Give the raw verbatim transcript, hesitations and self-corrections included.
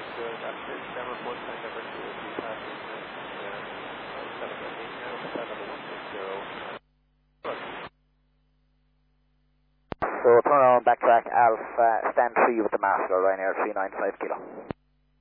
uh, that's it. Seven one time number two, two passing, uh, seven fifteen now, seven one six zero. So turn around, backtrack, Alpha, stand three with the master, Ryanair three nine five kilo.